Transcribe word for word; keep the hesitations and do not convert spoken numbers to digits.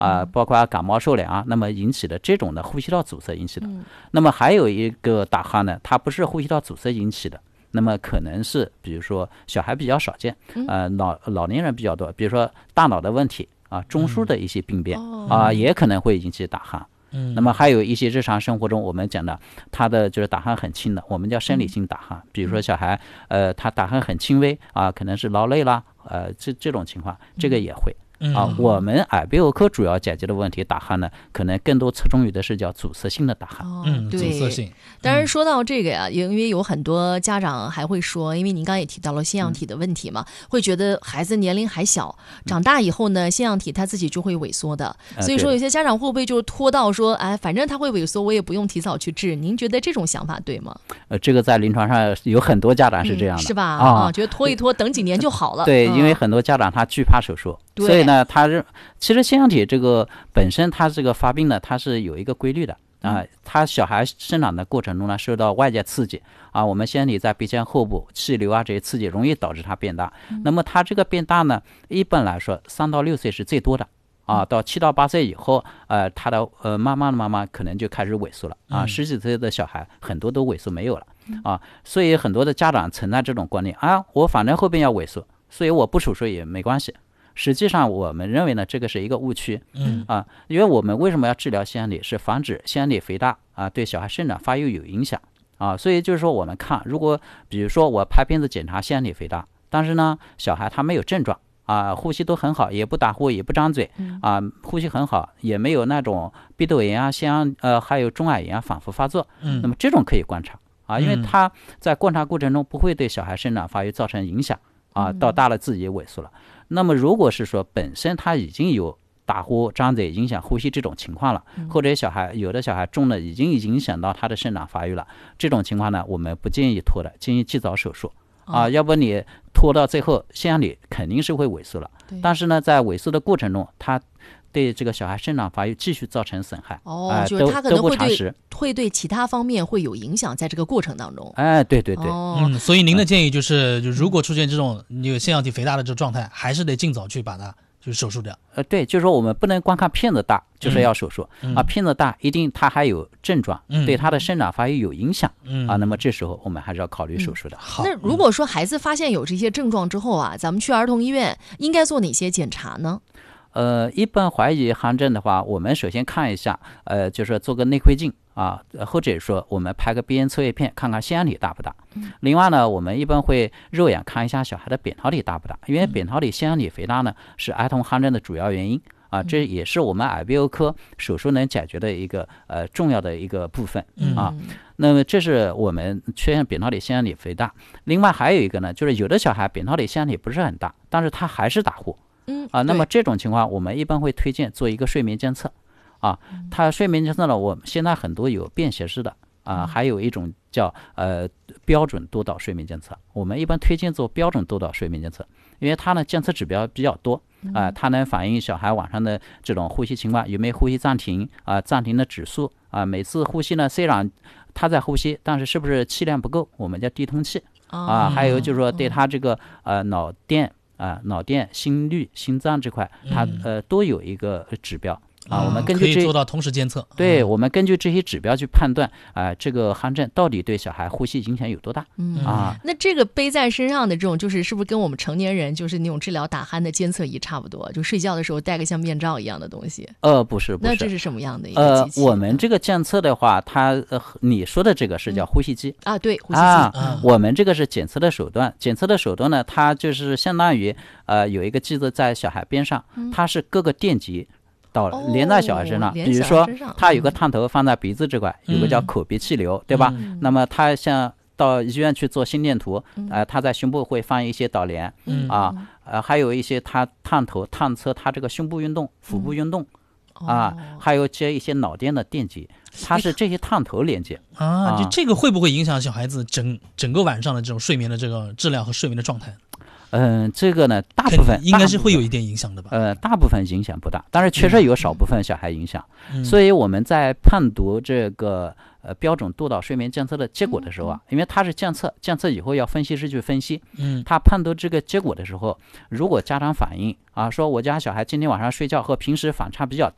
啊、呃，包括感冒受凉啊，那么引起的这种的呼吸道阻塞引起的。那么还有一个打鼾呢，它不是呼吸道阻塞引起的，那么可能是比如说小孩比较少见，呃，老老年人比较多，比如说大脑的问题啊，中枢的一些病变啊、呃，也可能会引起打鼾。嗯，那么还有一些日常生活中我们讲的，他的就是打鼾很轻的，我们叫生理性打鼾，比如说小孩呃他打鼾很轻微啊，可能是劳累啦，呃这这种情况，这个也会。啊，我们耳鼻喉科主要解决的问题打鼾呢，可能更多侧重于的是叫阻塞性的打鼾。 哦、 嗯， 对， 阻塞性。 当然说到这个呀，因为有很多家长还会说，因为您刚刚也提到了腺样体的问题嘛，嗯、会觉得孩子年龄还小，长大以后呢，腺样体他自己就会萎缩的。嗯、所以说，有些家长会不会就拖到说，哎，反正他会萎缩，我也不用提早去治？您觉得这种想法对吗？ 呃，这个在临床上有很多家长是这样的， 嗯、是吧？ 啊、 哦，觉得拖一拖，等几年就好了。 对， 嗯、 因为很多家长他惧怕手术，所以呢，他是。其实腺样体这个本身它这个发病呢，它是有一个规律的啊。它小孩生长的过程中呢，受到外界刺激啊，我们腺样体在鼻腔后部气流啊这些刺激，容易导致它变大。那么它这个变大呢，一般来说三到六岁是最多的啊，到七到八岁以后，呃，它的呃慢慢的慢慢可能就开始萎缩了啊。十几岁的小孩很多都萎缩没有了啊，所以很多的家长存在这种观念啊，我反正后边要萎缩，所以我不手术也没关系。实际上我们认为呢，这个是一个误区。嗯啊，因为我们为什么要治疗腺样体，是防止腺样体肥大啊对小孩生长发育有影响啊。所以就是说我们看，如果比如说我拍片子检查腺样体肥大，但是呢小孩他没有症状啊，呼吸都很好，也不打呼也不张嘴啊，呼吸很好，也没有那种鼻窦炎啊、腺样呃还有中耳炎啊反复发作，那么这种可以观察啊，因为他在观察过程中不会对小孩生长发育造成影响啊，到大了自己萎缩了。那么如果是说本身他已经有打呼张嘴影响呼吸这种情况了，或者小孩有的小孩重了已经影响到他的生长发育了，这种情况呢，我们不建议拖的，建议及早手术啊，要不你拖到最后腺样体肯定是会萎缩了，但是呢在萎缩的过程中他对这个小孩生长发育继续造成损害。 哦， 呃、 就是他可能会对会对其他方面会有影响，在这个过程当中。 哎，对对对， 哦、 嗯，所以您的建议就是，就如果出现这种有腺样体肥大的这个状态，还是得尽早去把它就是手术掉。 呃，对，就是说我们不能光看片子大就是要手术、 嗯、 啊，片子大一定它还有症状，嗯、对它的生长发育有影响、嗯、啊，那么这时候我们还是要考虑手术的。 嗯、好，那如果说孩子发现有这些症状之后啊，咱们去儿童医院应该做哪些检查呢？ 呃，一般怀疑鼾症的话，我们首先看一下，呃，就是做个内窥镜啊，或者说我们拍个鼻咽侧叶片，看看腺样体大不大。嗯、另外呢，我们一般会肉眼看一下小孩的扁桃体大不大，因为扁桃体腺样体肥大呢是儿童鼾症的主要原因啊，这也是我们耳鼻喉科手术能解决的一个呃重要的一个部分啊。嗯、那么这是我们缺陷扁桃体腺样体肥大。另外还有一个呢，就是有的小孩扁桃体腺样体不是很大，但是他还是打呼。 嗯啊，那么这种情况我们一般会推荐做一个睡眠监测啊。它睡眠监测呢，我们现在很多有便携式的啊，还有一种叫呃标准多导睡眠监测。我们一般推荐做标准多导睡眠监测，因为它呢监测指标比较多啊，它能反映小孩晚上的这种呼吸情况，有没有呼吸暂停啊，暂停的指数啊，每次呼吸呢虽然他在呼吸，但是是不是气量不够，我们叫低通气啊。还有就是说对他这个呃脑电。啊，脑电、心率、心脏这块，它呃都有一个指标啊。我们根据这可以做到同时监测。 对，我们根据这些指标去判断啊、呃，这个鼾症到底对小孩呼吸影响有多大、 嗯、 啊？ 那这个背在身上的这种，就是是不是跟我们成年人就是那种治疗打鼾的监测仪差不多？就睡觉的时候戴个像面罩一样的东西？ 呃，不是，不是。 那这是什么样的一个机器？ 呃，我们这个监测的话，它呃，你说的这个是叫呼吸机、 嗯、啊，对，呼吸机。 啊， 嗯、 我们这个是检测的手段，检测的手段呢，它就是相当于呃有一个机子在小孩边上，它是各个电极。到连在小孩身上、哦、比如说他有个探头放在鼻子这块、嗯、有个叫口鼻气流、嗯、对吧、嗯、那么他像到医院去做心电图、嗯呃、他在胸部会放一些导联、嗯、啊呃，还有一些他探头探测他这个胸部运动腹部运动、嗯、啊、哦、还有接一些脑电的电极，它是这些探头连接啊, 啊就这个会不会影响小孩子整整个晚上的这种睡眠的这个质量和睡眠的状态？ 嗯、呃，这个呢，大部分应该是会有一点影响的吧？ 呃，大部分影响不大，但是确实有少部分小孩影响。嗯、所以我们在判读这个呃标准多导睡眠监测的结果的时候啊，嗯、因为它是监测，监测以后要分析师去分析。嗯，他判读这个结果的时候，如果家长反映啊，说我家小孩今天晚上睡觉和平时反差比较大。